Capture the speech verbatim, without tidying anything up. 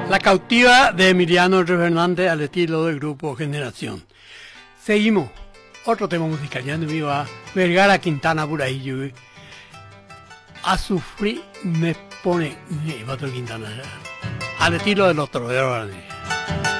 La cautiva de Emiliano Fernández al estilo del grupo Generación. Seguimos. Otro tema musical. Ya no me iba a Vergara Quintana por ahí. Yo, a sufrir me pone. Otro Quintana. Al estilo del otro. De